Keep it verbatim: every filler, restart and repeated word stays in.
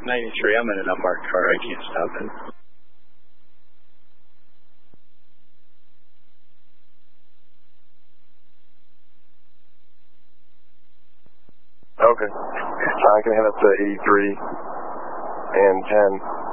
ninety-three, I'm in an unmarked car. I can't stop it. Okay. I can head up to eighty-three and ten.